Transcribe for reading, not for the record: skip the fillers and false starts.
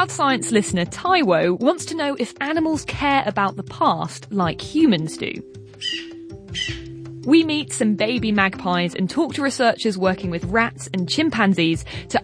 Mad Science listener Taiwo wants to know if animals care about the past like humans do. We meet some baby magpies and talk to researchers working with rats and chimpanzees to